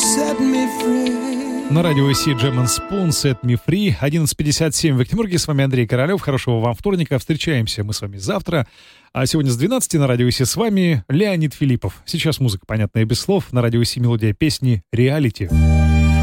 На радио Си Jam and Spoon, Set Me Free, 11:57 в Екатеринбурге. С вами Андрей Королев. Хорошего вам вторника. Встречаемся мы с вами завтра. А сегодня с 12 на радио Си с вами Леонид Филиппов. Сейчас музыка, понятная без слов. На радио Си мелодия песни «Реалити».